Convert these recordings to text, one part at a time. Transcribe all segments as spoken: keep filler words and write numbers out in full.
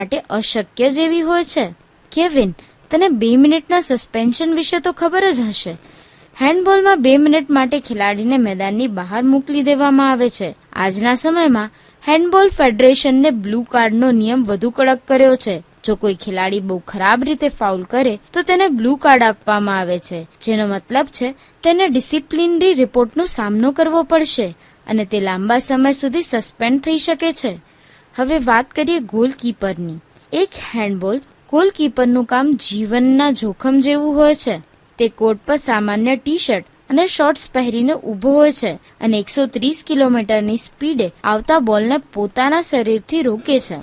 માટે અશક્ય જેવી હોય છે. કેવિન, તને બે મિનિટના સસ્પેન્શન વિશે તો ખબર જ હશે. હેન્ડબોલમાં બે મિનિટ માટે ખેલાડીને મેદાનની બહાર મોકલી દેવામાં આવે છે. આજના સમયમાં હેન્ડબોલ ફેડરેશનને બ્લુ કાર્ડનો નિયમ વધુ કડક કર્યો છે. જો કોઈ ખેલાડી બહુ ખરાબ રીતે ફાઉલ કરે તો તેને બ્લુ કાર્ડ આપવામાં આવે છે, જેનો મતલબ છે તેને ડિસિપ્લિનરી રિપોર્ટનો સામનો કરવો પડશે અને તે લાંબા સમય સુધી સસ્પેન્ડ થઈ શકે છે. હવે વાત કરીએ ગોલકીપરની. એક હેન્ડબોલ ગોલકીપરનું કામ જીવનના જોખમ જેવું હોય છે. તે કોર્ટ પર સામાન્ય ટી શર્ટ અને શોર્ટ્સ પહેરીને ઊભો હોય છે અને એકસો ત્રીસ કિલોમીટરની સ્પીડે આવતા બોલને પોતાના શરીરથી રોકે છે.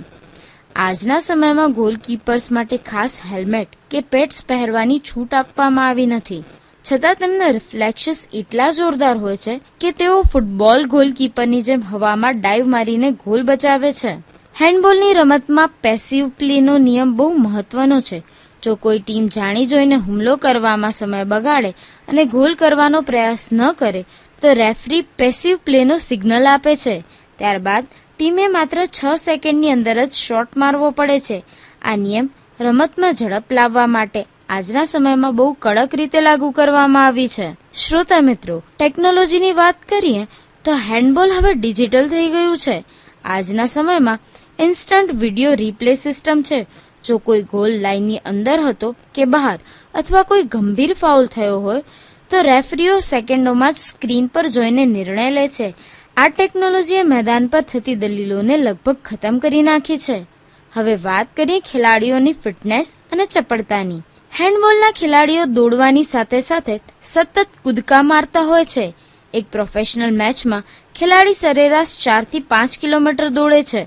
આજના સમયમાં ગોલકીપર્સ માટે ખાસ હેલ્મેટ કે પેડ્સ પહેરવાની છૂટ આપવામાં આવી નથી, છતાં તેમના રિફ્લેક્શન્સ એટલા જોરદાર હોય છે કે તેઓ ફૂટબોલ ગોલકીપરની જેમ હવામાં ડાઇવ મારીને ગોલ બચાવે છે. હેન્ડબોલની રમતમાં પેસિવ પ્લેનો નિયમ બહુ મહત્વનો છે. જો કોઈ ટીમ જાણી જોઈને હુમલો કરવામાં સમય બગાડે અને ગોલ કરવાનો પ્રયાસ ન કરે તો રેફરી પેસિવ પ્લેનો સિગ્નલ આપે છે. ત્યારબાદ ટીમે માત્ર છ સેકન્ડની અંદર જ શોટ મારવો પડે છે. આ નિયમ રમતમાં ઝડપ લાવવા માટે આજના સમયમાં બહુ કડક રીતે લાગુ કરવામાં આવી છે. શ્રોતા મિત્રો, ટેકનોલોજીની વાત કરીએ તો હેન્ડબોલ હવે ડિજિટલ થઈ ગયું છે. આજના સમયમાં ઇન્સ્ટન્ટ વિડીયો રિપ્લે સિસ્ટમ છે. જો કોઈ ગોલ લાઇનની અંદર હતો કે બહાર અથવા કોઈ ગંભીર ફાઉલ થયો હોય તો રેફરીઓ સેકન્ડોમાં જ સ્ક્રીન પર જોઈને નિર્ણય લે છે. આ ટેકનોલોજીએ મેદાન પર થતી દલીલોને લગભગ ખતમ કરી નાખી છે. હવે વાત કરીએ ખેલાડીઓની ફિટનેસ અને ચપળતાની. હેન્ડબોલના ખેલાડીઓ દોડવાની સાથે સાથે સતત કૂદકા મારતા હોય છે. એક પ્રોફેશનલ મેચમાં ખેલાડી સરેરાશ ચાર થી પાંચ કિલોમીટર દોડે છે.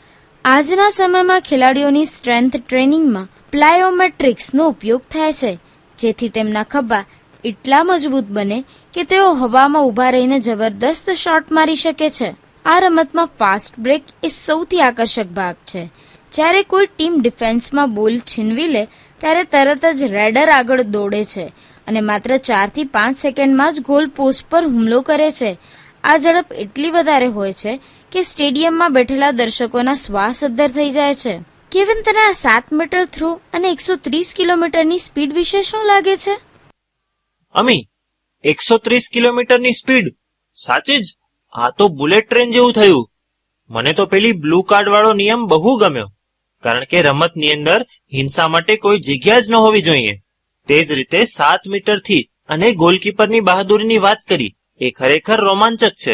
આજના સમયમાં ખેલાડીઓની સ્ટ્રેન્થ ટ્રેનિંગમાં પ્લાયોમેટ્રિક્સનો ઉપયોગ થાય છે, જેથી તેમના ખભા એટલા મજબૂત બને કે તેઓ હવામાં ઊભા રહીને જબરદસ્ત શોટ મારી શકે છે. આ રમતમાં ફાસ્ટ બ્રેક એ સૌથી આકર્ષક ભાગ છે. જ્યારે કોઈ ટીમ ડિફેન્સમાં બોલ છીનવી લે ત્યારે તરત જ રેડર આગળ દોડે છે અને માત્ર ચાર થી પાંચ સેકન્ડમાં જ ગોલ પોસ્ટ પર હુમલો કરે છે. આ ઝડપ એટલી વધારે હોય છે કે સ્ટેડિયમમાં બેઠેલા દર્શકોના શ્વાસ અદ્ધર થઈ જાય છે. કેવિન, તને આ સાત મીટર થ્રો અને એકસો ત્રીસ કિલોમીટરની સ્પીડ વિશે શું લાગે છે? અમી, એકસો ત્રીસ કિલોમીટરની સ્પીડ? સાચે જ? આ તો બુલેટ ટ્રેન જેવું થયું. મને તો પેલી બ્લુ કાર્ડ વાળો નિયમ બહુ ગમ્યો, કારણ કે રમતની અંદર હિંસા માટે કોઈ જગ્યા જ ન હોવી જોઈએ. તે જ રીતે સાત મીટરથી અને ગોલકીપરની બહાદુરીની વાત કરી, એ ખરેખર રોમાંચક છે.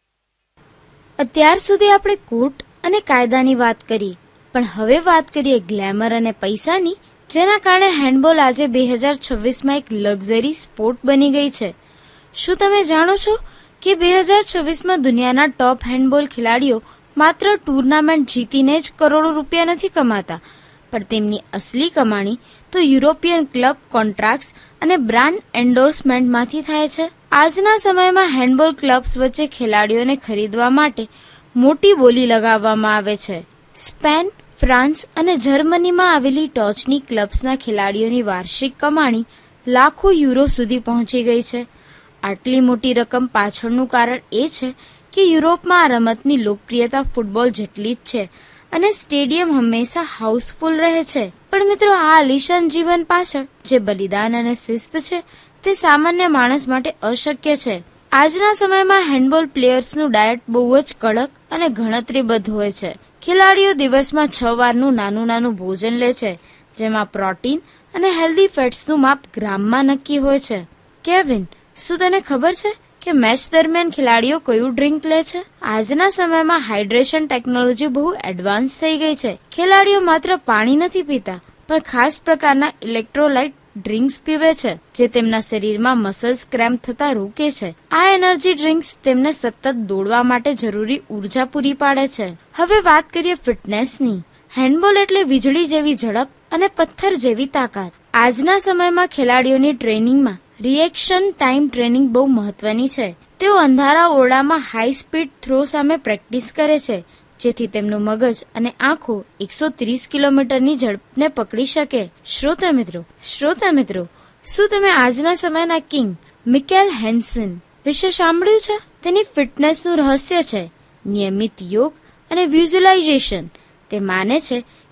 અત્યાર સુધી આપણે કોર્ટ અને કાયદાની વાત કરી, પણ હવે વાત કરીએ ગ્લેમર અને પૈસાની, જેના કારણે હેન્ડબોલ આજે બે હજાર છવ્વીસમાં એક લક્ઝરી સ્પોર્ટ બની ગઈ છે. શું તમે જાણો છો કે બે હજાર છવ્વીસમાં દુનિયાના ટોપ હેન્ડબોલ ખેલાડીઓ માત્ર ટુર્નામેન્ટ જીતીને જ કરોડો રૂપિયા નથી કમાતા, પણ તેમની અસલી કમાણી તો યુરોપિયન ક્લબ કોન્ટ્રાક્ટ્સ અને બ્રાન્ડ એન્ડોર્સમેન્ટમાંથી થાય છે. આજના સમયમાં હેન્ડબોલ ક્લબ્સ વચ્ચે ખેલાડીઓને ખરીદવા માટે મોટી બોલી લગાવવામાં આવે છે. સ્પેન, ફ્રાન્સ અને જર્મનીમાં આવેલી ટોચની ક્લબ્સના ખેલાડીઓની વાર્ષિક કમાણી લાખો યુરો સુધી પહોંચી ગઈ છે. આટલી મોટી રકમ પાછળનું કારણ એ છે કે યુરોપમાં આ રમતની લોકપ્રિયતા ફૂટબોલ જેટલી જ છે અને સ્ટેડિયમ હંમેશા હાઉસફુલ રહે છે. પણ મિત્રો, આ આલિશાન જીવન પાછળ જે બલિદાન અને શિસ્ત છે તે સામાન્ય માણસ માટે અશક્ય છે. આજના સમયમાં હેન્ડબોલ પ્લેયર્સનું ડાયટ બહુ જ કડક અને ગણતરીબદ્ધ હોય છે. ખેલાડીઓ દિવસમાં છ વારનું નાનું નાનું ભોજન લે છે, જેમાં પ્રોટીન અને હેલ્ધી ફેટ્સનું માપ ગ્રામમાં નક્કી હોય છે. કેવિન, શું તને ખબર છે કે મેચ દરમિયાન ખેલાડીઓ કયું ડ્રિંક લે છે? આજના સમયમાં હાઇડ્રેશન ટેકનોલોજી બહુ એડવાન્સ થઈ ગઈ છે. ખેલાડીઓ માત્ર પાણી નથી પીતા, પણ ખાસ પ્રકારના ઇલેક્ટ્રોલાઇટ ડ્રિંક્સ પીવે છે, જે તેમના શરીરમાં મસલ્સ ક્રેમ્પ થતા રોકે છે. આ એનર્જી ડ્રિંક્સ તેમને સતત દોડવા માટે જરૂરી ઉર્જા પૂરી પાડે છે. હવે વાત કરીએ ફિટનેસની. હેન્ડબોલ એટલે વીજળી જેવી ઝડપ અને પથ્થર જેવી તાકાત. આજના સમયમાં ખેલાડીઓની ટ્રેનિંગમાં રિએક્શન ટાઈમ ટ્રેનિંગ બહુ મહત્વની છે. તેઓ અંધારા ઓરડામાં હાઈ સ્પીડ થ્રો સામે પ્રેક્ટિસ કરે છે, જેથી તેમનું મગજ અને આંખો એકસો ત્રીસ કિલોમીટરની ઝડપને પકડી શકે. શ્રોતા મિત્રો શ્રોતા મિત્રો શું તમે આજના સમયના કિંગ મિકેલ હેન્સન વિશે સાંભળ્યું છે? તેની ફિટનેસનું રહસ્ય છે નિયમિત યોગ અને વિઝ્યુલાઇઝેશન. તે માને છે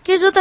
કે જો